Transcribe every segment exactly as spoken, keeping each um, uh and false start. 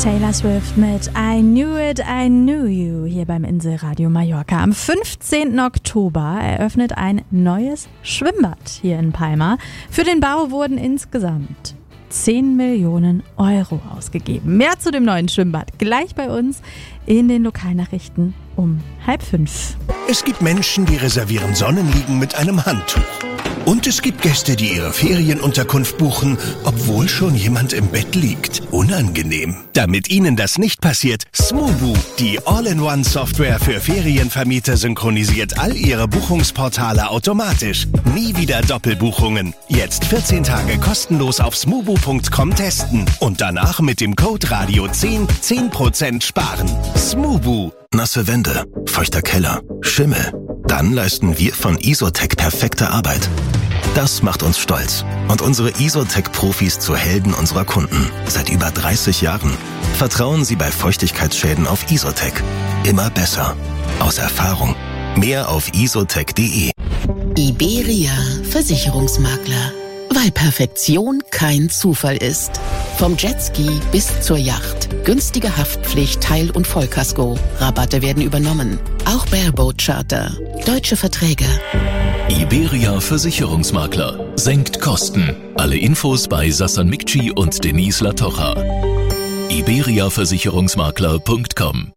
Taylor Swift mit I Knew It, I Knew You hier beim Inselradio Mallorca. Am fünfzehnten Oktober eröffnet ein neues Schwimmbad hier in Palma. Für den Bau wurden insgesamt zehn Millionen Euro ausgegeben. Mehr zu dem neuen Schwimmbad gleich bei uns in den Lokalnachrichten um halb fünf. Es gibt Menschen, die reservieren Sonnenliegen mit einem Handtuch. Und es gibt Gäste, die ihre Ferienunterkunft buchen, obwohl schon jemand im Bett liegt. Unangenehm. Damit Ihnen das nicht passiert, Smoobu, die All-in-One-Software für Ferienvermieter, synchronisiert all Ihre Buchungsportale automatisch. Nie wieder Doppelbuchungen. Jetzt vierzehn Tage kostenlos auf smoobu punkt com testen und danach mit dem Code Radio zehn zehn Prozent sparen. Smoobu. Nasse Wände, feuchter Keller, Schimmel. Dann leisten wir von Isotec perfekte Arbeit. Das macht uns stolz und unsere Isotec-Profis zu Helden unserer Kunden. Seit über dreißig Jahren. Vertrauen Sie bei Feuchtigkeitsschäden auf Isotec. Immer besser. Aus Erfahrung. Mehr auf isotec punkt de. Iberia Versicherungsmakler. Weil Perfektion kein Zufall ist. Vom Jetski bis zur Yacht. Günstige Haftpflicht, Teil- und Vollkasko. Rabatte werden übernommen. Auch Bareboat Charter. Deutsche Verträge. Iberia Versicherungsmakler. Senkt Kosten. Alle Infos bei Sassan Mikci und Denise Latocha. iberia versicherungsmakler punkt com.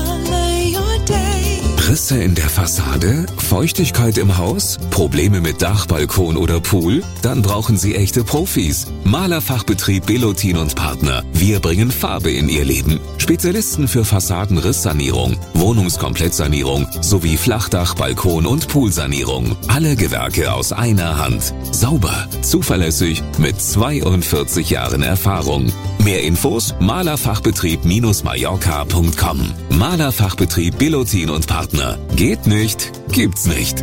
Risse in der Fassade? Feuchtigkeit im Haus? Probleme mit Dach, Balkon oder Pool? Dann brauchen Sie echte Profis. Malerfachbetrieb Belotin und Partner. Wir bringen Farbe in Ihr Leben. Spezialisten für Fassadenrisssanierung, Wohnungskomplettsanierung sowie Flachdach, Balkon und Poolsanierung. Alle Gewerke aus einer Hand. Sauber, zuverlässig, mit zweiundvierzig Jahren Erfahrung. Mehr Infos malerfachbetrieb-mallorca punkt com. Malerfachbetrieb Belotin und Partner. Geht nicht, gibt's nicht.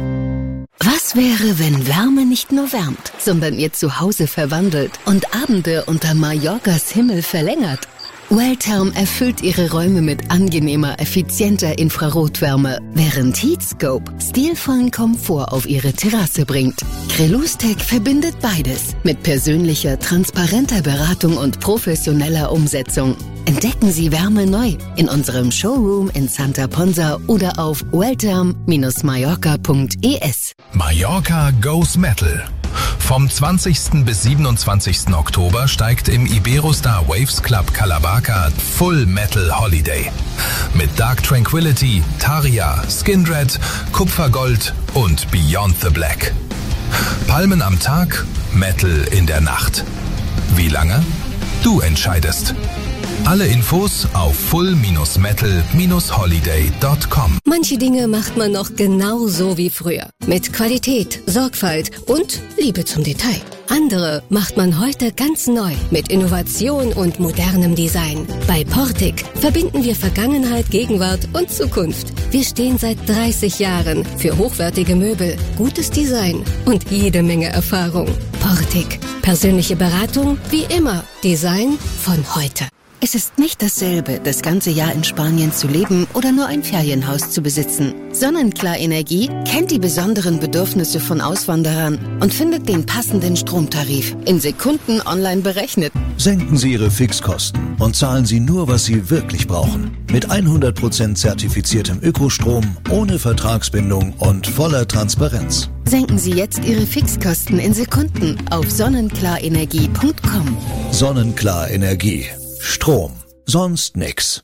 Was wäre, wenn Wärme nicht nur wärmt, sondern ihr Zuhause verwandelt und Abende unter Mallorcas Himmel verlängert? Welltherm erfüllt ihre Räume mit angenehmer, effizienter Infrarotwärme, während Heatscope stilvollen Komfort auf ihre Terrasse bringt. Crelustec verbindet beides mit persönlicher, transparenter Beratung und professioneller Umsetzung. Entdecken Sie Wärme neu in unserem Showroom in Santa Ponsa oder auf welltherm Bindestrich mallorca punkt es. Mallorca Goes Metal. Vom zwanzigsten bis siebenundzwanzigsten Oktober steigt im Iberostar Waves Club Calabaca Full Metal Holiday. Mit Dark Tranquility, Taria, Skindred, Kupfergold und Beyond the Black. Palmen am Tag, Metal in der Nacht. Wie lange? Du entscheidest. Alle Infos auf full metal holiday punkt com. Manche Dinge macht man noch genauso wie früher. Mit Qualität, Sorgfalt und Liebe zum Detail. Andere macht man heute ganz neu mit Innovation und modernem Design. Bei Portic verbinden wir Vergangenheit, Gegenwart und Zukunft. Wir stehen seit dreißig Jahren für hochwertige Möbel, gutes Design und jede Menge Erfahrung. Portic. Persönliche Beratung wie immer. Design von heute. Es ist nicht dasselbe, das ganze Jahr in Spanien zu leben oder nur ein Ferienhaus zu besitzen. Sonnenklar Energie kennt die besonderen Bedürfnisse von Auswanderern und findet den passenden Stromtarif in Sekunden online berechnet. Senken Sie Ihre Fixkosten und zahlen Sie nur, was Sie wirklich brauchen. Mit hundert Prozent zertifiziertem Ökostrom, ohne Vertragsbindung und voller Transparenz. Senken Sie jetzt Ihre Fixkosten in Sekunden auf sonnenklar-energie punkt com. Sonnenklar Energie. Strom. Sonst nix.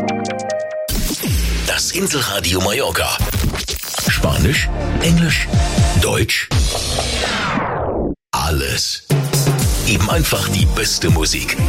Das Inselradio Mallorca. Spanisch, Englisch, Deutsch. Alles. Eben einfach die beste Musik.